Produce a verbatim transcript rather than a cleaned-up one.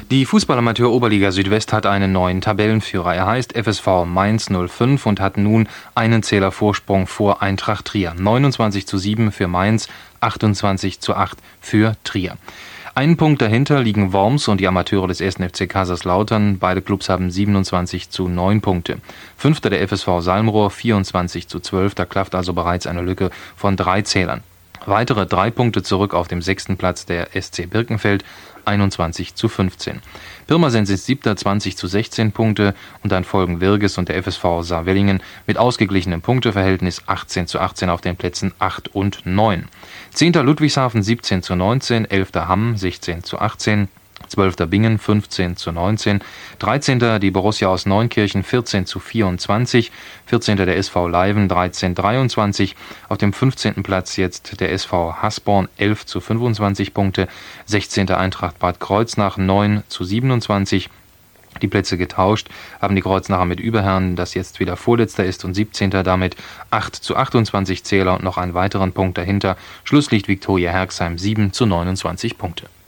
Die Fußballamateur-Oberliga Südwest hat einen neuen Tabellenführer. Er heißt F S V Mainz null fünf und hat nun einen Zähler Vorsprung vor Eintracht Trier. neunundzwanzig zu sieben für Mainz, achtundzwanzig zu acht für Trier. Einen Punkt dahinter liegen Worms und die Amateure des ersten F C Kaiserslautern. Beide Clubs haben siebenundzwanzig zu neun Punkte. Fünfter der F S V Salmrohr, vierundzwanzig zu zwölf. Da klafft also bereits eine Lücke von drei Zählern. Weitere drei Punkte zurück auf dem sechsten Platz der S C Birkenfeld, einundzwanzig zu fünfzehn. Pirmasens ist siebter, zwanzig zu sechzehn Punkte und dann folgen Wirges und der F S V Saarwellingen mit ausgeglichenem Punkteverhältnis achtzehn zu achtzehn auf den Plätzen acht und neun. zehnter Ludwigshafen siebzehn zu neunzehn, elfter Hamm sechzehn zu achtzehn, zwölfter Bingen fünfzehn zu neunzehn, dreizehnter die Borussia aus Neunkirchen vierzehn zu vierundzwanzig, vierzehnter der S V Leiven dreizehn zu dreiundzwanzig, auf dem fünfzehnten Platz jetzt der S V Hasborn elf zu fünfundzwanzig Punkte, sechzehnter Eintracht Bad Kreuznach neun zu siebenundzwanzig. Die Plätze getauscht haben die Kreuznacher mit Überherrn, das jetzt wieder Vorletzter ist, und siebzehnter damit acht zu achtundzwanzig Zähler und noch einen weiteren Punkt dahinter. Schluss liegt Viktoria Herxheim sieben zu neunundzwanzig Punkte.